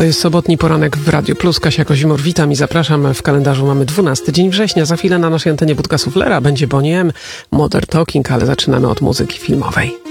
To jest sobotni poranek w Radiu Plus. Kasia Kozimor, witam i zapraszam. W kalendarzu mamy 12 dzień września. Za chwilę na naszej antenie Budka Suflera będzie Bonnie M, Modern Talking, ale zaczynamy od muzyki filmowej.